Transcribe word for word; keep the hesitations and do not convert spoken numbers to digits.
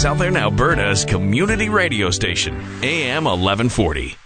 Southern Alberta's community radio station, A M eleven forty.